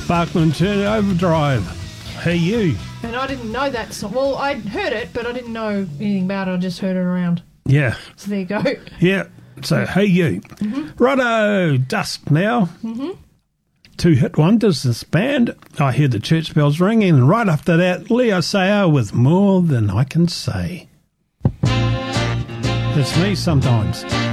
Sparkman Turn Overdrive. Hey, you. And I didn't know that song. Well, I'd heard it, but I didn't know anything about it. I just heard it around. Yeah. So there you go. Yeah. So, hey, you. Mm-hmm. Righto, dusk now. Mm-hmm. Two-hit wonders, this band. I hear the church bells ringing, and right after that, Leo Sayer with More Than I Can Say. It's me sometimes.